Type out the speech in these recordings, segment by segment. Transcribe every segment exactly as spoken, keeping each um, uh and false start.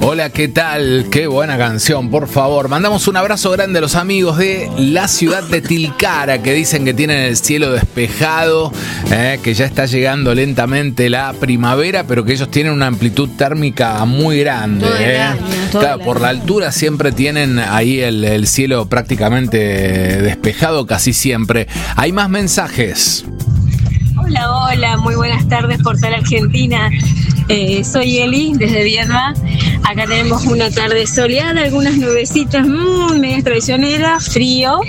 Hola, ¿qué tal? Qué buena canción, por favor. Mandamos un abrazo grande a los amigos de la ciudad de Tilcara, que dicen que tienen el cielo despejado, eh, que ya está llegando lentamente la primavera, pero que ellos tienen una amplitud térmica muy grande. Todo el eh. año, todo Claro, el por año. la altura siempre tienen ahí el, el cielo prácticamente despejado, casi siempre. Hay más mensajes. Hola, hola, muy buenas tardes, Portal Argentina. Eh, soy Eli, desde Viedma. Acá tenemos una tarde soleada, algunas nubecitas, mmm, medio traicioneras, frío,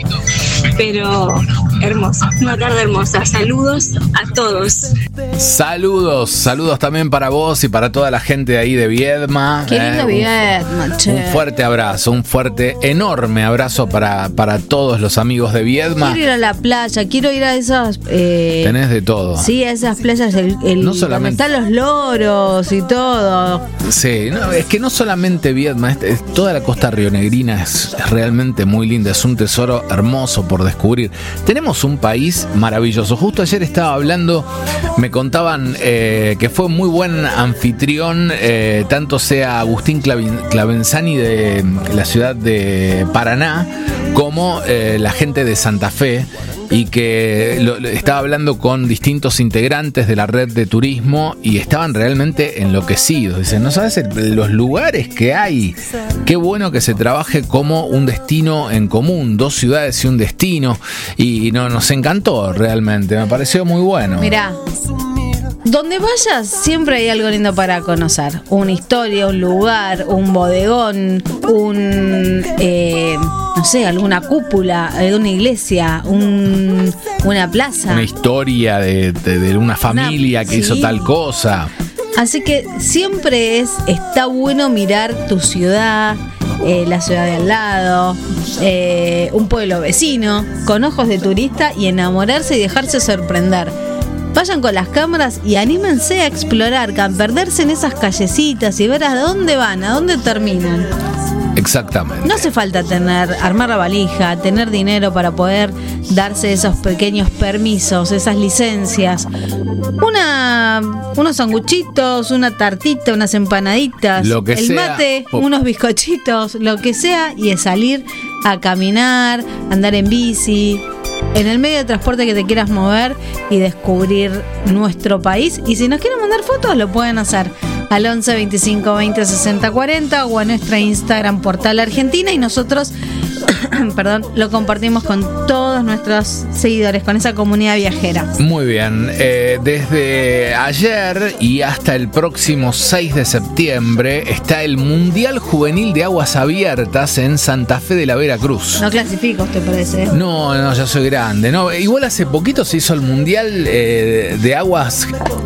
pero hermosa, una tarde hermosa. Saludos a todos. Saludos, saludos también para vos y para toda la gente de ahí de Viedma. Qué lindo Eh, un- Viedma, che. Un fuerte abrazo, un fuerte, enorme abrazo para, para todos los amigos de Viedma. Quiero ir a la playa, quiero ir a esas... Eh, Tenés de todo. Sí, a esas playas, el, el- No donde solamente- están los loros y todo. Sí, no, es que no solamente Viedma, es, es- toda la costa rionegrina es, es realmente muy linda, es un tesoro hermoso por descubrir. Tenemos un país maravilloso. Justo ayer estaba hablando, me contaban eh, que fue muy buen anfitrión, eh, tanto sea Agustín Clavin- Clavenzani de la ciudad de Paraná, como eh, la gente de Santa Fe. Y que lo, lo- estaba hablando con distintos integrantes de la red de turismo y estaban realmente enloquecidos. Dicen, no sabes el- los lugares que hay. Qué bueno que se trabaje como un destino en común, dos ciudades y un destino. Y no, nos encantó realmente, me pareció muy bueno. Mirá, donde vayas siempre hay algo lindo para conocer. Una historia, un lugar, un bodegón, un... eh, no sé, alguna cúpula, alguna iglesia, un, una plaza. Una historia de, de- de una familia que sí. hizo tal cosa. Así que siempre es, está bueno mirar tu ciudad, eh, la ciudad de al lado, eh, un pueblo vecino, con ojos de turista y enamorarse y dejarse sorprender. Vayan con las cámaras y anímense a explorar, a perderse en esas callecitas y ver a dónde van, a dónde terminan. Exactamente. No hace falta tener, armar la valija, tener dinero para poder darse esos pequeños permisos, esas licencias. Una, unos sanguchitos, una tartita, unas empanaditas, Lo que el sea. mate, Po- unos bizcochitos, lo que sea, y es salir a caminar, andar en bici, en el medio de transporte que te quieras mover y descubrir nuestro país. Y si nos quieren mandar fotos, lo pueden hacer al once veinticinco veinte sesenta cuarenta o a nuestra Instagram Portal Argentina y nosotros perdón, lo compartimos con todos nuestros seguidores, con esa comunidad viajera. Muy bien, eh, desde ayer y hasta el próximo seis de septiembre está el Mundial Juvenil de Aguas Abiertas en Santa Fe de la Veracruz. No clasifico, ¿te parece? No, no, ya soy grande. No, igual hace poquito se hizo el Mundial eh, de aguas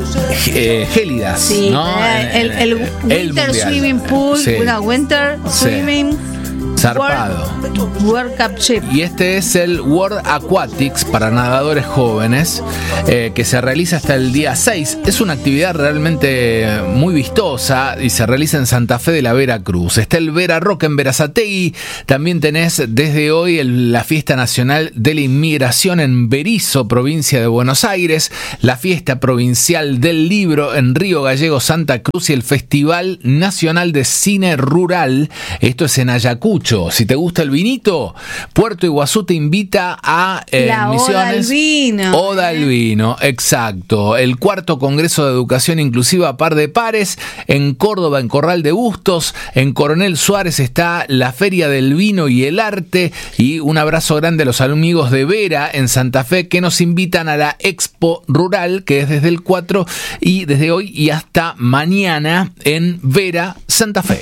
eh, gélidas. Sí, ¿no? eh, el, el El Winter Mundial. Swimming Pool, Sí. una Winter Sí. Swimming Zarpado. World, World Cup Ship. Y este es el World Aquatics para nadadores jóvenes, eh, que se realiza hasta el día seis. Es una actividad realmente muy vistosa y se realiza en Santa Fe de la Veracruz. Está el Vera Rock en Berazategui. También tenés desde hoy el- la Fiesta Nacional de la Inmigración en Berizo, provincia de Buenos Aires, la Fiesta Provincial del Libro en Río Gallego, Santa Cruz, y el Festival Nacional de Cine Rural. Esto es en Ayacucho. Si te gusta el vinito, Puerto Iguazú te invita a eh, La Oda Misiones. al Vino. Oda al Vino, exacto. El cuarto Congreso de Educación Inclusiva Par de Pares en Córdoba, en Corral de Bustos. En Coronel Suárez está la Feria del Vino y el Arte. Y un abrazo grande a los amigos de Vera en Santa Fe, que nos invitan a la Expo Rural, que es desde el cuatro y desde hoy y hasta mañana en Vera, Santa Fe.